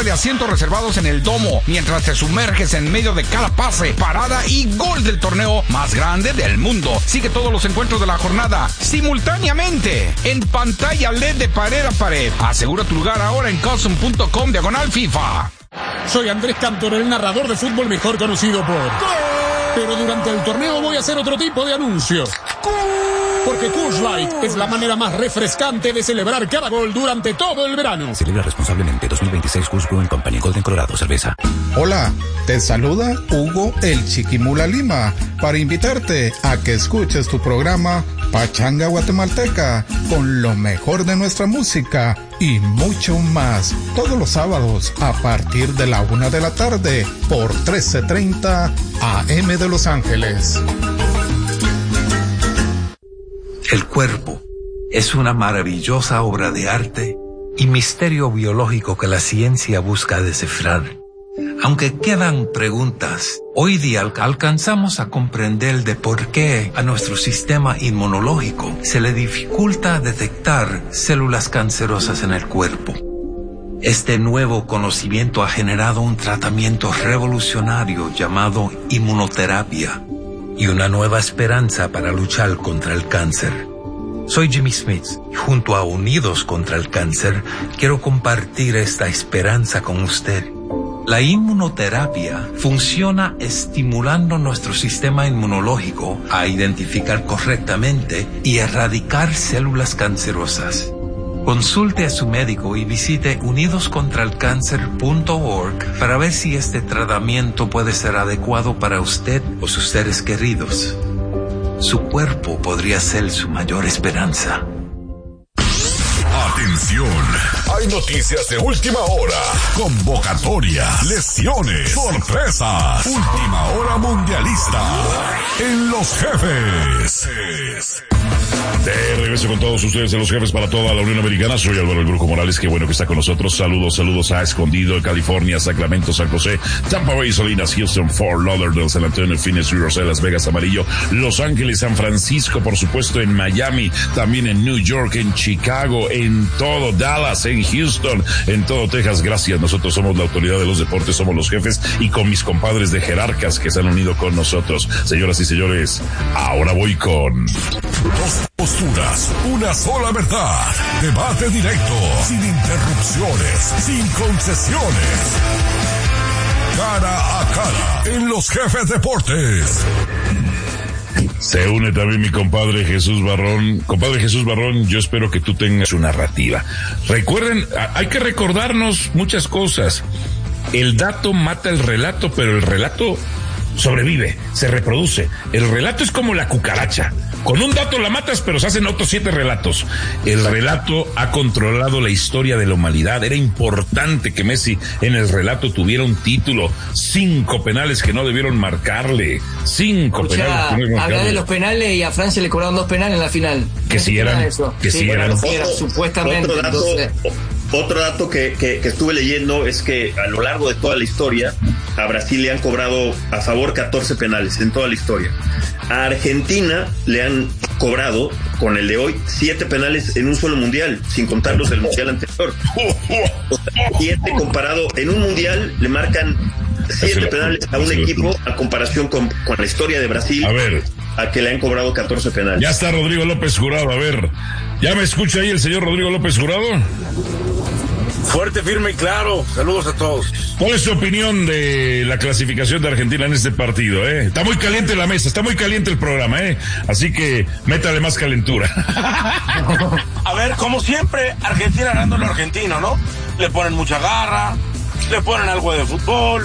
de asientos reservados en el domo, mientras te sumerges en medio de cada pase, parada y gol del torneo más grande del mundo. Sigue todos los encuentros de la jornada simultáneamente en pantalla LED de pared a pared. Asegura tu lugar ahora en Custom.com/FIFA. Soy Andrés Cantor, el narrador de fútbol mejor conocido por... ¡Gol! Pero durante el torneo voy a hacer otro tipo de anuncio. Porque Coors Light es la manera más refrescante de celebrar cada gol durante todo el verano. Celebra responsablemente. 2026 Coors Brewing Company, Golden, Colorado, cerveza. Hola, te saluda Hugo el Chiquimula Lima para invitarte a que escuches tu programa Pachanga Guatemalteca con lo mejor de nuestra música y mucho más. Todos los sábados a partir de la 1 de la tarde por 1330 AM de Los Ángeles. El cuerpo es una maravillosa obra de arte y misterio biológico que la ciencia busca descifrar. Aunque quedan preguntas, hoy día alcanzamos a comprender de por qué a nuestro sistema inmunológico se le dificulta detectar células cancerosas en el cuerpo. Este nuevo conocimiento ha generado un tratamiento revolucionario llamado inmunoterapia y una nueva esperanza para luchar contra el cáncer. Soy Jimmy Smith y junto a Unidos contra el Cáncer quiero compartir esta esperanza con usted. La inmunoterapia funciona estimulando nuestro sistema inmunológico a identificar correctamente y erradicar células cancerosas. Consulte a su médico y visite unidoscontralcancer.org para ver si este tratamiento puede ser adecuado para usted o sus seres queridos. Su cuerpo podría ser su mayor esperanza. Atención, hay noticias de última hora, convocatorias, lesiones, sorpresas, última hora mundialista en Los Jefes. De regreso con todos ustedes en Los Jefes para toda la Unión Americana. Soy Álvaro El Brujo Morales, que bueno que está con nosotros. Saludos a Escondido, California, Sacramento, San José, Tampa Bay, Salinas, Houston, Fort Lauderdale, San Antonio, Phoenix, Roselle, Las Vegas, Amarillo, Los Ángeles, San Francisco, por supuesto en Miami, también en New York, en Chicago, en todo Dallas, en Houston, en todo Texas. Gracias, nosotros somos la autoridad de los deportes, somos Los Jefes, y con mis compadres de Jerarcas que se han unido con nosotros. Señoras y señores, ahora voy con... Dos posturas, una sola verdad. Debate directo, sin interrupciones, sin concesiones. Cara a cara, en Los Jefes Deportes. Se une también mi compadre Jesús Barrón. Compadre Jesús Barrón, yo espero que tú tengas su narrativa. Recuerden, hay que recordarnos muchas cosas. El dato mata el relato, pero el relato sobrevive, se reproduce. El relato es como la cucaracha. Con un dato la matas, pero se hacen otros 7 relatos. El relato ha controlado la historia de la humanidad. Era importante que Messi en el relato tuviera un título. 5 penales que no debieron marcarle. 5 penales que no debieron marcarle. Habla de los penales y a Francia le cobraron 2 penales en la final. Que si eran, que si eran. Supuestamente. Otro dato que estuve leyendo es que a lo largo de toda la historia a Brasil le han cobrado a favor 14 penales en toda la historia. A Argentina le han cobrado, con el de hoy, 7 penales en un solo mundial, sin contarlos del mundial anterior. O sea, 7 comparado en un mundial, le marcan 7 penales a un equipo a comparación con la historia de Brasil. A ver, a que le han cobrado 14 penales. Ya está Rodrigo López Jurado, a ver, ¿ya me escucha ahí el señor Rodrigo López Jurado? Fuerte, firme y claro. Saludos a todos. ¿Cuál es su opinión de la clasificación de Argentina en este partido? Está muy caliente la mesa, está muy caliente el programa, así que métale más calentura. A ver, como siempre, Argentina ganando lo argentino, ¿no? Le ponen mucha garra, le ponen algo de fútbol,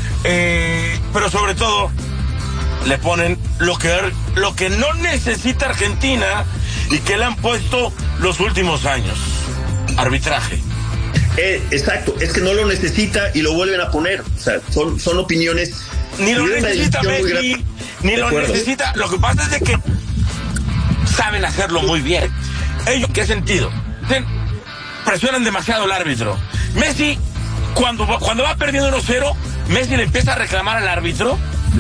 pero sobre todo le ponen lo que no necesita Argentina y que le han puesto los últimos años: arbitraje. Exacto, es que no lo necesita y lo vuelven a poner. O sea, son opiniones. Ni lo necesita Messi, ni lo necesita. Lo que pasa es de que saben hacerlo muy bien. Ellos, ¿qué sentido? Presionan demasiado al árbitro. Messi, cuando va perdiendo 1-0, Messi le empieza a reclamar al árbitro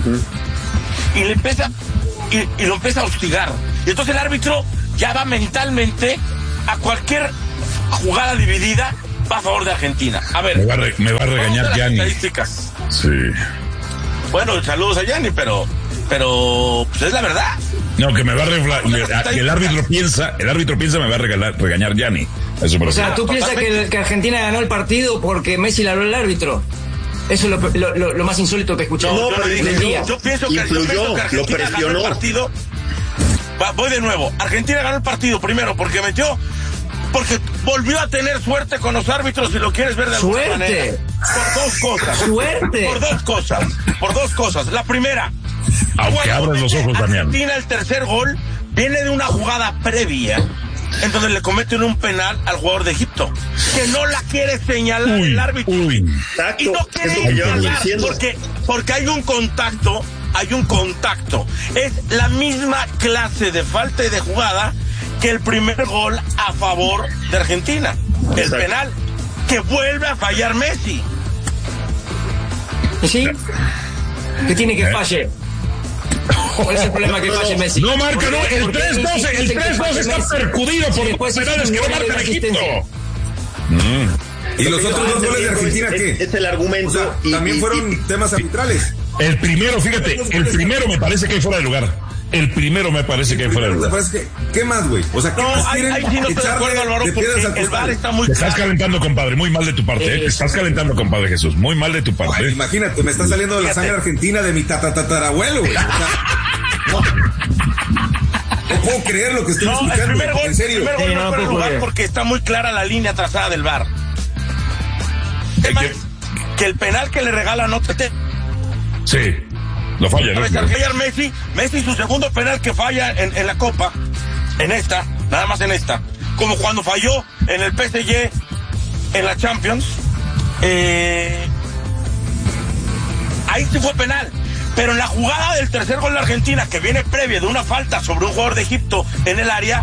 y le empieza y lo empieza a hostigar. Y entonces el árbitro ya va mentalmente a cualquier jugada dividida va a favor de Argentina. A ver. Me va a regañar Gianni. Estadísticas. Sí. Bueno, saludos a Gianni, pero pues es la verdad. No, que me va a el árbitro piensa me va a regañar Gianni. Eso o sea, ¿tú piensas que Argentina ganó el partido porque Messi le habló al árbitro? Eso es lo más insólito que he escuchado. No, pero yo pienso que influyó, Argentina lo presionó. ganó el partido. Voy de nuevo. Argentina ganó el partido primero porque volvió a tener suerte con los árbitros, si lo quieres ver de alguna manera. Por dos cosas. Suerte. Por dos cosas. La primera. Aunque abras los ojos, Damián. Argentina, el tercer gol viene de una jugada previa en donde le cometen un penal al jugador de Egipto, que no la quiere señalar el árbitro. Y no quiere señalar porque hay un contacto. Es la misma clase de falta y de jugada que el primer gol a favor de Argentina. El penal que vuelve a fallar Messi. ¿Sí? ¿Qué tiene que falle? ¿Cuál es el problema que falle Messi? No marca, no, el 3-2 está percudido por penales que no marca Egipto. ¿Y los otros dos goles de Argentina qué? Es el argumento. O sea, también fueron temas arbitrales. El primero, fíjate, me parece que hay fuera de lugar. ¿Qué más, güey? O sea, ¿qué más quieren? Ahí sí no estoy de acuerdo, Álvaro, porque el VAR está muy claro. Te estás calentando, compadre, muy mal de tu parte, Te estás calentando, compadre Jesús, muy mal de tu parte. Ay, imagínate, me está saliendo de la sangre argentina de mi tatarabuelo, güey. O sea, no puedo creer lo que estoy escuchando. El primer gol, en serio. No puede jugar porque está muy clara la línea trazada del VAR. Que el penal que le regala no te... Sí, lo falla, ¿no? Messi su segundo penal que falla en la Copa, nada más en esta, como cuando falló en el PSG en la Champions, ahí sí fue penal, pero en la jugada del tercer gol de Argentina, que viene previa de una falta sobre un jugador de Egipto en el área.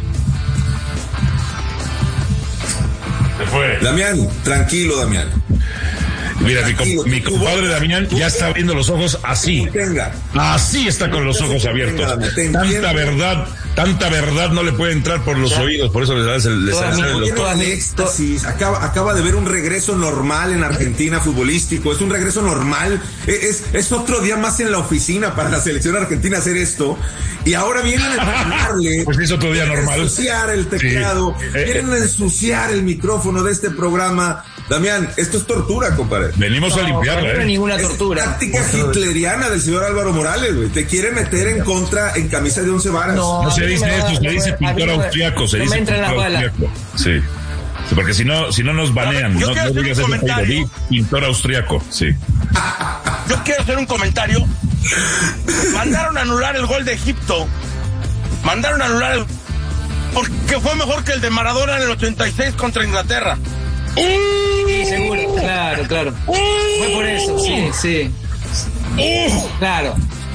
Se fue. Damián, tranquilo, Damián. Mira, mi compadre Damián ya está abriendo los ojos así. Así está con los ojos abiertos. Tanta verdad no le puede entrar por los oídos, por eso le sale éxtasis. Acaba de ver un regreso normal en Argentina futbolístico. Es un regreso normal. Es otro día más en la oficina para la selección argentina hacer esto. Y ahora vienen a enseñarle. Pues es otro día normal. Ensuciar el teclado. Sí. Vienen a ensuciar el micrófono de este programa. Damián, esto es tortura, compadre. Venimos a limpiarla, no es ninguna tortura. Es táctica hitleriana del señor Álvaro Morales, güey. Te quiere meter en contra en camisa de 11 varas. No se dice esto, se dice pintor austriaco. Se dice pintor austriaco. Sí. Porque si no nos banean. No digas eso, pintor austriaco. Sí. Yo quiero hacer un comentario. Mandaron a anular el gol de Egipto. Porque fue mejor que el de Maradona en el 86 contra Inglaterra. Sí, seguro, claro. Fue por eso, sí. Claro.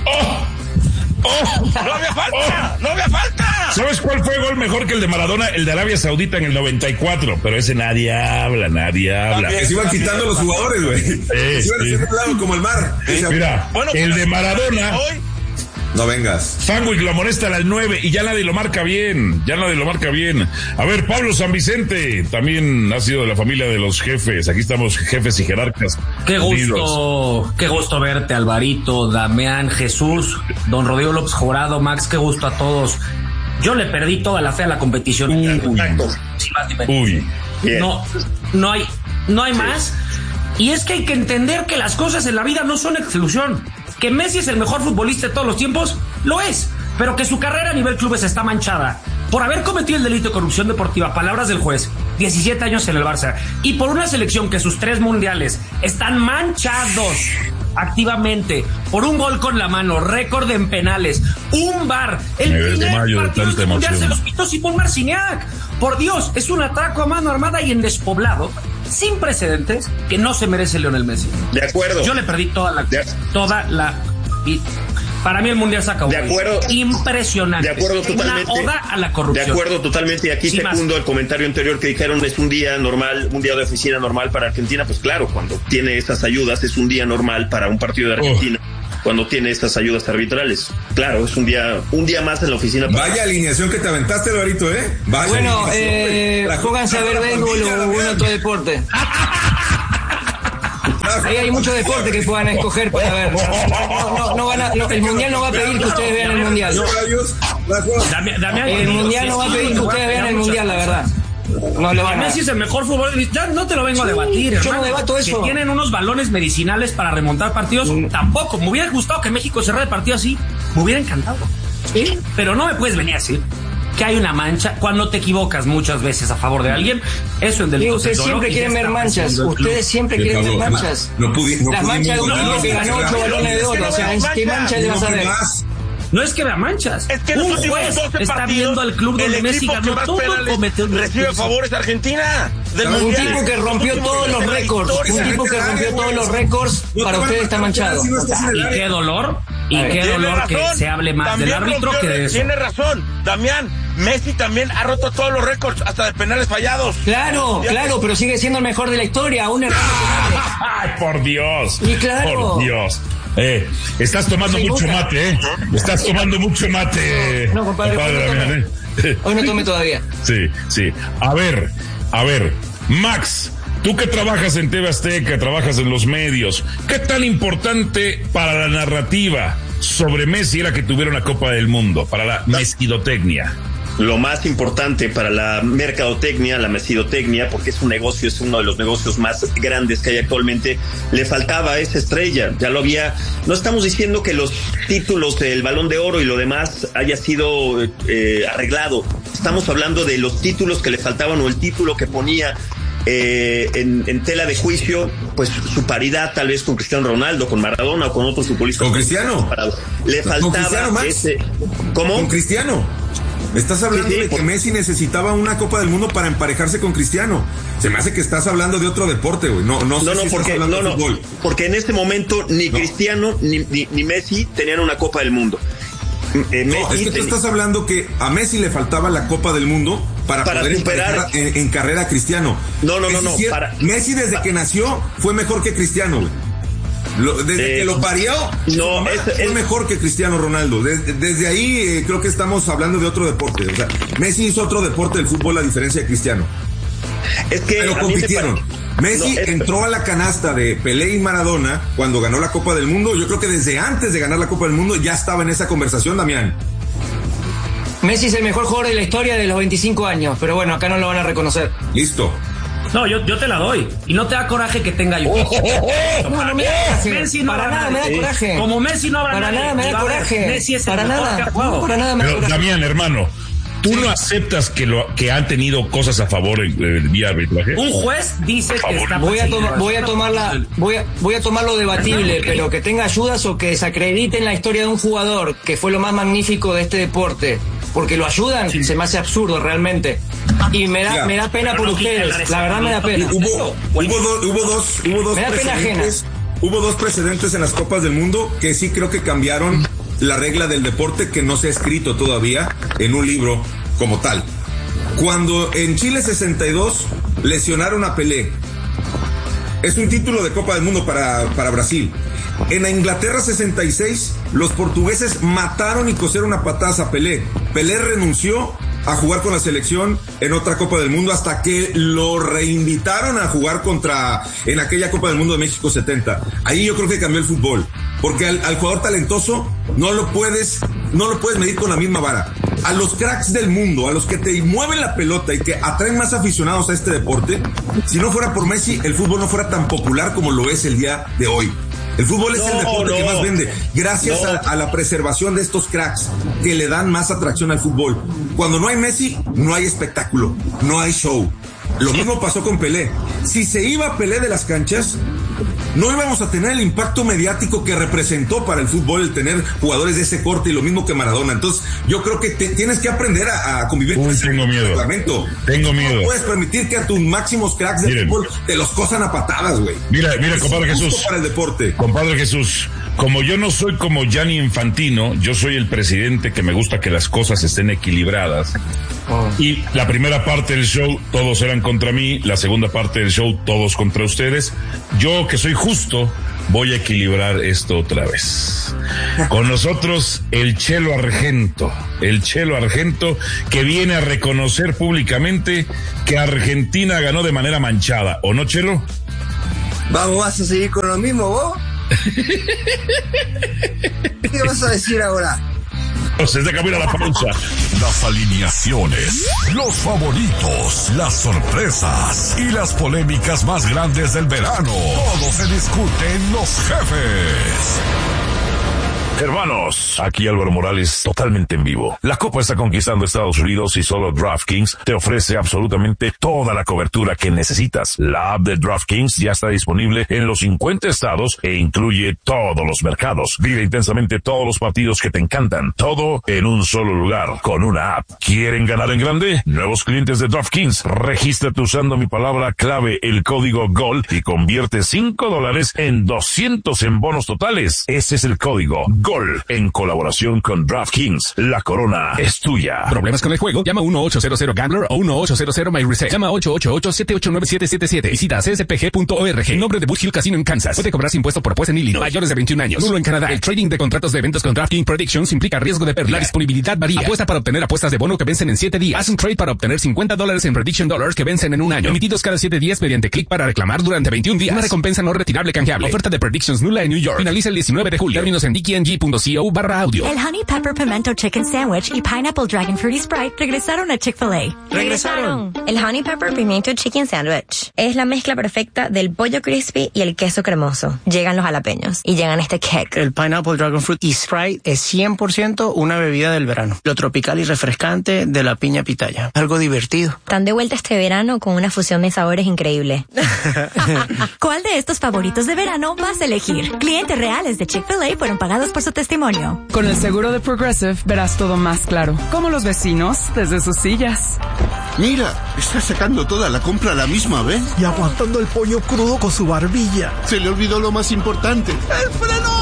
¡No había falta! ¿Sabes cuál fue el gol mejor que el de Maradona? El de Arabia Saudita en el 94, pero ese nadie habla. Que se iban quitando los jugadores, güey. Se iban haciendo un lado como el mar. Mira, el de Maradona... No vengas. Fangwick lo amonesta al 9 y ya nadie lo marca bien. A ver, Pablo San Vicente también ha sido de la familia de los jefes. Aquí estamos, jefes y jerarcas. Qué gusto verte, Alvarito, Damián, Jesús, don Rodrigo López Jurado, Max, qué gusto a todos. Yo le perdí toda la fe a la competición. No hay más. Y es que hay que entender que las cosas en la vida no son exclusión. Que Messi es el mejor futbolista de todos los tiempos, lo es, pero que su carrera a nivel clubes está manchada por haber cometido el delito de corrupción deportiva, palabras del juez, 17 años en el Barça, y por una selección que sus 3 mundiales están manchados activamente por un gol con la mano, récord en penales, un VAR, el primer partido del mundial se los pitó Simón Marciniak. Por Dios, es un atraco a mano armada y en despoblado sin precedentes que no se merece Lionel Messi. De acuerdo. Yo le perdí toda la para mí el mundial se acabó. De acuerdo. Impresionante. De acuerdo totalmente. Una oda a la corrupción. De acuerdo totalmente. Y aquí segundo el comentario anterior que dijeron es un día normal, un día de oficina normal para Argentina. Pues claro, cuando tiene esas ayudas es un día normal para un partido de Argentina. cuando tiene estas ayudas arbitrales. Claro, es un día más en la oficina. Vaya alineación que te aventaste, Alvarito, Vaya. Bueno, pónganse a ver béisbol o algún otro deporte. Ahí hay mucho deporte que puedan escoger para ver. El mundial no va a pedir que ustedes vean el mundial. El mundial no va a pedir que ustedes vean el mundial, la verdad. No le van a... Messi es el mejor futbolista. Ya no te lo vengo a debatir, hermano. Yo no debato eso. Que tienen unos balones medicinales para remontar partidos, tampoco. Me hubiera gustado que México cerrara el partido así. Me hubiera encantado. ¿Sí? Pero no me puedes venir a decir que hay una mancha cuando te equivocas muchas veces a favor de alguien. Eso en delito. Ustedes siempre quieren ver manchas. Ustedes siempre quieren ver manchas. Las manchas de un equipo que ganó 8 balones de oro. O sea, ¿qué mancha le vas a ver? No es que vea manchas. Es que un juez está viendo al club donde Messi ganó todo, cometió un recibe favores Argentina. Un tipo que rompió todos los récords. Un tipo que rompió todos los récords. Para ustedes está manchado. Y qué dolor. Y qué dolor que se hable más del árbitro que de eso. Tiene razón, Damián. Messi también ha roto todos los récords, hasta de penales fallados. Claro, pero sigue siendo el mejor de la historia. Un error. Ay, por Dios. Y claro. Por Dios. Estás tomando mucho mate, Estás tomando mucho mate. No, compadre, Damián, Hoy no tomé todavía. Sí. A ver, Max, tú que trabajas en TV Azteca, trabajas en los medios, ¿qué tan importante para la narrativa sobre Messi era que tuviera una Copa del Mundo, para la mesquidotecnia? Lo más importante para la mercadotecnia, la mesidotecnia, porque es un negocio, es uno de los negocios más grandes que hay actualmente, le faltaba esa estrella, ya lo había. No estamos diciendo que los títulos del Balón de Oro y lo demás haya sido arreglado, estamos hablando de los títulos que le faltaban o el título que ponía en tela de juicio, pues su paridad tal vez con Cristiano Ronaldo, con Maradona o con otros futbolistas. ¿Con Cristiano? Le faltaba ese. ¿Cómo? ¿Con Cristiano? Estás hablando de que Messi necesitaba una Copa del Mundo para emparejarse con Cristiano. Se me hace que estás hablando de otro deporte, güey. No, porque en este momento ni Cristiano ni Messi tenían una Copa del Mundo. Es que tú estás hablando que a Messi le faltaba la Copa del Mundo para poder superar en carrera a Cristiano. No. Messi desde que nació fue mejor que Cristiano, güey. Desde que lo parió, fue mejor que Cristiano Ronaldo. Desde ahí creo que estamos hablando de otro deporte. O sea, Messi hizo otro deporte del fútbol a diferencia de Cristiano. Pero compitieron. Messi entró a la canasta de Pelé y Maradona cuando ganó la Copa del Mundo. Yo creo que desde antes de ganar la Copa del Mundo ya estaba en esa conversación, Damián. Messi es el mejor jugador de la historia de los 25 años, pero bueno, acá no lo van a reconocer. Listo. No, yo te la doy. Y no te da coraje que tenga yo. No me da coraje. Messi no para nada me da coraje. Como Messi no habrá para nada me da coraje. Messi es para nada. Para nada me da coraje. Damián, hermano, ¿tú no aceptas que han tenido cosas a favor vía arbitraje? Un juez dice que está... Voy a tomar lo debatible, pero que tenga ayudas o que desacrediten la historia de un jugador, que fue lo más magnífico de este deporte, porque lo ayudan, se me hace absurdo realmente. Y me da pena por ustedes, la verdad me da pena. Hubo dos precedentes en las Copas del Mundo que sí creo que cambiaron la regla del deporte, que no se ha escrito todavía en un libro como tal. Cuando en Chile 62 lesionaron a Pelé, es un título de Copa del Mundo para Brasil. En la Inglaterra 66, los portugueses mataron y cosieron a patadas a Pelé. Pelé renunció a jugar con la selección en otra Copa del Mundo hasta que lo reinvitaron a jugar en aquella Copa del Mundo de México 70. Ahí yo creo que cambió el fútbol, porque al jugador talentoso no lo puedes medir con la misma vara. A los cracks del mundo, a los que te mueven la pelota y que atraen más aficionados a este deporte, si no fuera por Messi, el fútbol no fuera tan popular como lo es el día de hoy. El fútbol es el deporte que más vende, gracias a la preservación de estos cracks que le dan más atracción al fútbol. Cuando no hay Messi, no hay espectáculo, no hay show. Lo mismo pasó con Pelé. Si se iba Pelé de las canchas, no íbamos a tener el impacto mediático que representó para el fútbol el tener jugadores de ese corte, y lo mismo que Maradona. Entonces, yo creo que tienes que aprender a convivir con ese reglamento. Tengo miedo. No puedes permitir que a tus máximos cracks del fútbol te los cosan a patadas, güey. Mira, compadre Jesús. Para el deporte. Compadre Jesús, como yo no soy como Gianni Infantino, yo soy el presidente que me gusta que las cosas estén equilibradas. Y la primera parte del show todos eran contra mí, la segunda parte del show todos contra ustedes. Yo, que soy justo, voy a equilibrar esto otra vez. Con nosotros el Chelo Argento que viene a reconocer públicamente que Argentina ganó de manera manchada, ¿o no, Chelo? Vamos, ¿vas a seguir con lo mismo vos? ¿Qué vas a decir ahora? Se está cambiando la pausa. Las alineaciones, los favoritos, las sorpresas y las polémicas más grandes del verano. Todo se discute en Los Jefes. Hermanos, aquí Álvaro Morales, totalmente en vivo. La Copa está conquistando Estados Unidos y solo DraftKings te ofrece absolutamente toda la cobertura que necesitas. La app de DraftKings ya está disponible en los 50 estados e incluye todos los mercados. Vive intensamente todos los partidos que te encantan. Todo en un solo lugar, con una app. ¿Quieren ganar en grande? Nuevos clientes de DraftKings, regístrate usando mi palabra clave, el código GOL, y convierte $5 en 200 en bonos totales. Ese es el código GOL, en colaboración con DraftKings. La corona es tuya. ¿Problemas con el juego? Llama 1-800-GAMBLER o 1-800-MyReset. Llama 888-789-777. Visita cspg.org. Nombre de Bush Hill Casino en Kansas. Puede cobrarse impuesto por juez en Illinois. Mayores de 21 años. Nulo en Canadá. El trading de contratos de eventos con DraftKings Predictions implica riesgo de pérdida. La disponibilidad varía. Apuesta para obtener apuestas de bono que vencen en 7 días. Haz un trade para obtener $50 en Prediction Dollars que vencen en un año. Emitidos cada 7 días mediante clic para reclamar durante 21 días. Una recompensa no retirable canjeable. Oferta de Predictions nula en New York. Finaliza el 19 de julio. Términos en dkng.co/audio. El Honey Pepper Pimento Chicken Sandwich y Pineapple Dragon Fruity Sprite regresaron a Chick-fil-A. ¡Regresaron! El Honey Pepper Pimento Chicken Sandwich es la mezcla perfecta del pollo crispy y el queso cremoso. Llegan los jalapeños y llegan este cake. El Pineapple Dragon Fruit y Sprite es 100% una bebida del verano. Lo tropical y refrescante de la piña pitaya. Algo divertido. Están de vuelta este verano con una fusión de sabores increíble. ¿Cuál de estos favoritos de verano vas a elegir? Clientes reales de Chick-fil-A fueron pagados por su testimonio. Con el seguro de Progressive verás todo más claro, como los vecinos desde sus sillas. Mira, está sacando toda la compra a la misma vez. Y aguantando el pollo crudo con su barbilla. Se le olvidó lo más importante. ¡El freno!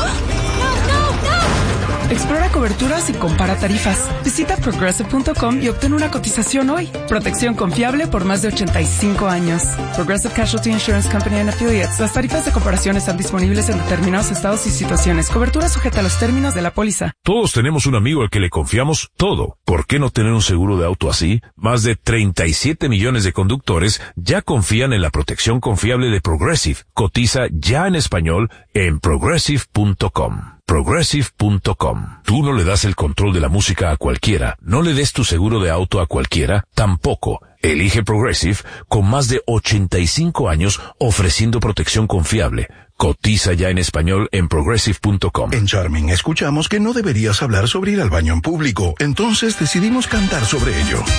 Explora coberturas y compara tarifas. Visita Progressive.com y obtén una cotización hoy. Protección confiable por más de 85 años. Progressive Casualty Insurance Company and Affiliates. Las tarifas de comparación están disponibles en determinados estados y situaciones. Cobertura sujeta a los términos de la póliza. Todos tenemos un amigo al que le confiamos todo. ¿Por qué no tener un seguro de auto así? Más de 37 millones de conductores ya confían en la protección confiable de Progressive. Cotiza ya en español en Progressive.com. Progressive.com. Tú no le das el control de la música a cualquiera. No le des tu seguro de auto a cualquiera. Tampoco. Elige Progressive con más de 85 años ofreciendo protección confiable. Cotiza ya en español en Progressive.com. En Charming escuchamos que no deberías hablar sobre ir al baño en público. Entonces decidimos cantar sobre ello.